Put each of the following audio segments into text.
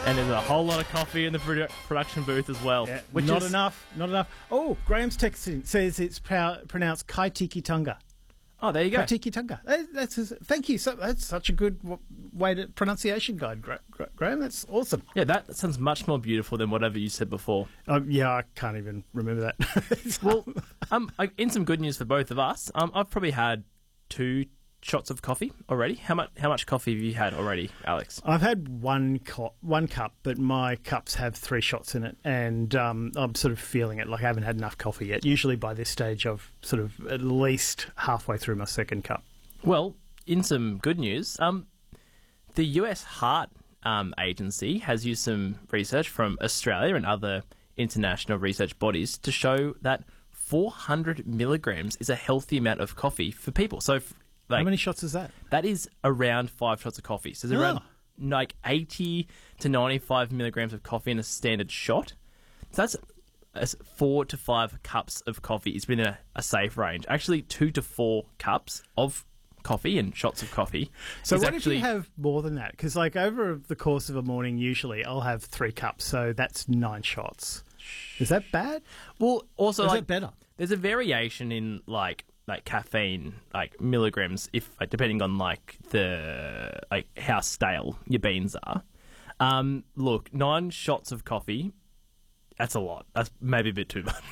And there's a whole lot of coffee in the production booth as well. Yeah, which not is enough. Oh, Graham's texting says it's pronounced Kaitiki Tunga. Oh, there you go. Kaitiki Tunga. Thank you. That's such a good way to pronunciation guide, Graham. That's awesome. Yeah, that sounds much more beautiful than whatever you said before. Yeah, I can't even remember that. Well, in some good news for both of us, I've probably had 2 shots of coffee already. How much coffee have you had already, Alex? I've had one cup, but my cups have 3 shots in it, and I'm sort of feeling it like I haven't had enough coffee yet. Usually by this stage, I've sort of at least halfway through my second cup. Well, in some good news, the US Heart Agency has used some research from Australia and other international research bodies to show that 400 milligrams is a healthy amount of coffee for people. So, how many shots is that? That is around 5 shots of coffee. So there's around 80 to 95 milligrams of coffee in a standard shot. So that's 4 to 5 cups of coffee is within a safe range. Actually, 2 to 4 cups of coffee and shots of coffee. So what if you have more than that? Because over the course of a morning, usually I'll have 3 cups. So that's 9 shots. Is that bad? Well, also, is that better? There's a variation in caffeine, milligrams, if depending on how stale your beans are. Look, 9 shots of coffee, that's a lot. That's maybe a bit too much.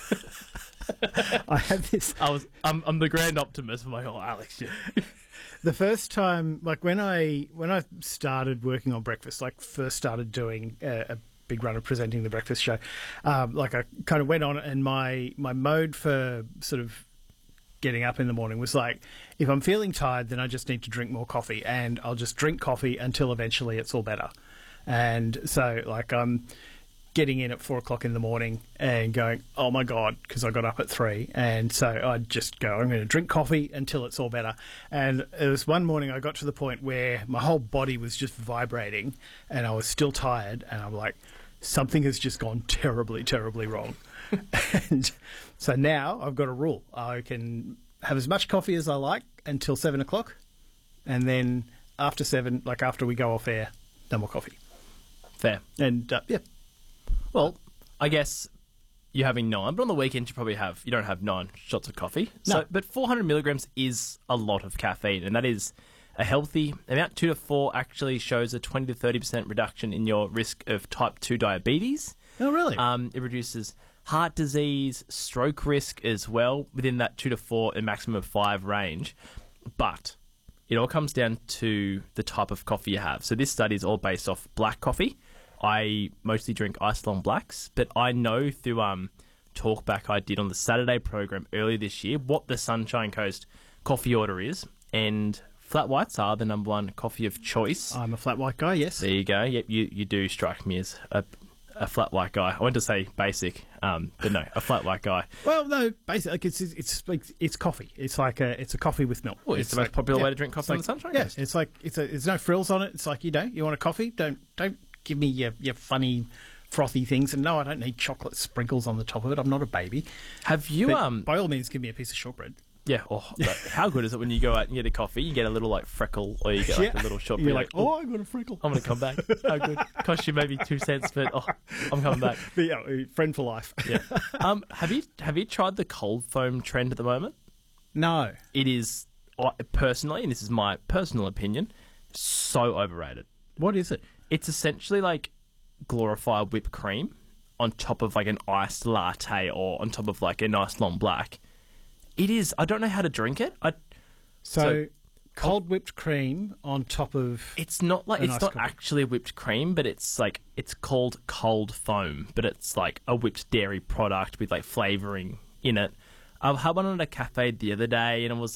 I have this. I'm the grand optimist for my whole Alex. Yeah. The first time, when I started working on breakfast, first started doing a big run of presenting the breakfast show, I kind of went on, and my mode for sort of getting up in the morning was if I'm feeling tired, then I just need to drink more coffee, and I'll just drink coffee until eventually it's all better. And so I'm getting in at 4 o'clock in the morning and going, oh my God, because I got up at 3. And so I'd just go, I'm going to drink coffee until it's all better. And it was one morning I got to the point where my whole body was just vibrating and I was still tired. And I'm like, something has just gone terribly, terribly wrong. And so now I've got a rule. I can have as much coffee as I like until 7 o'clock. And then after 7, after we go off air, no more coffee. Fair. And yeah. Well, I guess you're having 9, but on the weekend you don't have 9 shots of coffee. No. But 400 milligrams is a lot of caffeine, and that is a healthy amount. 2 to 4 actually shows a 20 to 30% reduction in your risk of type 2 diabetes. Oh, really? It reduces heart disease, stroke risk as well, within that 2 to 4 and maximum of 5 range. But it all comes down to the type of coffee you have. So this study is all based off black coffee. I mostly drink Iceland Blacks, but I know through talkback I did on the Saturday program earlier this year what the Sunshine Coast coffee order is, and flat whites are the number 1 coffee of choice. I'm a flat white guy, yes. There you go. Yep, you do strike me as a flat white guy. I want to say basic, but no, a flat white guy. Well, no, basic. It's coffee. It's it's a coffee with milk. Well, it's the most popular way to drink coffee on the Sunshine Coast. Yeah, there's no frills on it. It's you want a coffee? Don't give me your funny frothy things. And no, I don't need chocolate sprinkles on the top of it. I'm not a baby. Have you But by all means, give me a piece of shortbread. Yeah. Oh, how good is it when you go out and get a coffee, you get a little freckle, or you get a little shortbread. You're like, I got a freckle. I'm going to come back. How good. Cost you maybe 2 cents, but I'm coming back. But yeah, friend for life. Yeah. Have you tried the cold foam trend at the moment? No. It is, personally, and this is my personal opinion, so overrated. What is it? It's essentially glorified whipped cream on top of an iced latte or on top of a nice long black. It is. I don't know how to drink it. So cold whipped cream on top of. It's not it's not actually whipped cream, but it's it's called cold foam, but it's a whipped dairy product with flavouring in it. I had one at a cafe the other day, and it was